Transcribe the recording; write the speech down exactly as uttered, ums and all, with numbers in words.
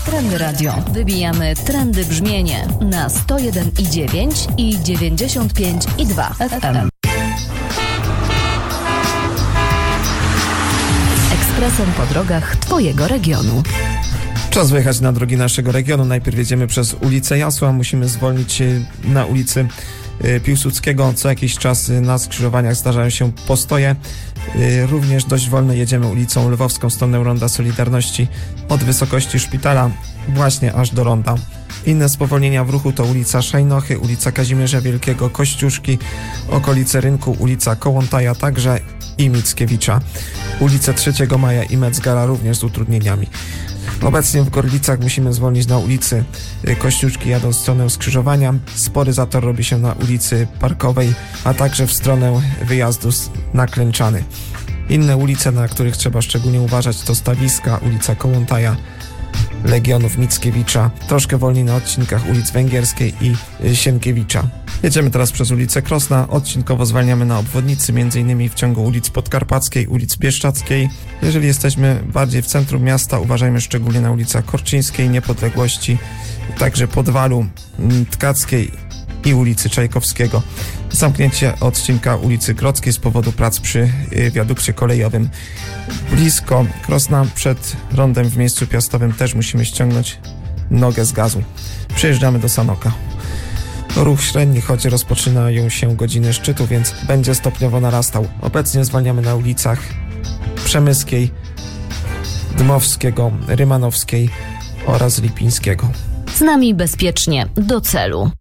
Trendy Radio. Wybijamy trendy brzmienie na sto jeden i dziewięć i dziewięćdziesiąt pięć i dwa F M. Ekspresem po drogach Twojego regionu. Czas wyjechać na drogi naszego regionu. Najpierw jedziemy przez ulicę Jasła. Musimy zwolnić się na ulicy Piłsudskiego. Co jakiś czas na skrzyżowaniach zdarzają się postoje. Również dość wolno jedziemy ulicą Lwowską w stronę Ronda Solidarności od wysokości szpitala właśnie aż do ronda. Inne spowolnienia w ruchu to ulica Szajnochy, ulica Kazimierza Wielkiego, Kościuszki, okolice Rynku, ulica Kołątaja także i Mickiewicza. Ulice trzeciego maja i Metzgera również z utrudnieniami. Obecnie w Gorlicach musimy zwolnić na ulicy Kościuszki jadąc w stronę skrzyżowania. Spory zator robi się na ulicy Parkowej, a także w stronę wyjazdu na Klęczany. Inne ulice, na których trzeba szczególnie uważać, to Stawiska, ulica Kołątaja, Legionów, Mickiewicza, troszkę wolniej na odcinkach ulic Węgierskiej i Sienkiewicza. Jedziemy teraz przez ulicę Krosna, odcinkowo zwalniamy na obwodnicy, m.in. w ciągu ulic Podkarpackiej, ulic Bieszczackiej. Jeżeli jesteśmy bardziej w centrum miasta, uważajmy szczególnie na ulicach Korczyńskiej, Niepodległości, także Podwalu, Tkackiej i ulicy Czajkowskiego. Zamknięcie odcinka ulicy Grodzkiej z powodu prac przy wiadukcie kolejowym. Blisko Krosna przed rondem w miejscu piastowym też musimy ściągnąć nogę z gazu. Przejeżdżamy do Sanoka. Ruch średni, choć rozpoczynają się godziny szczytu, więc będzie stopniowo narastał. Obecnie zwalniamy na ulicach Przemyskiej, Dmowskiego, Rymanowskiej oraz Lipińskiego. Z nami bezpiecznie do celu.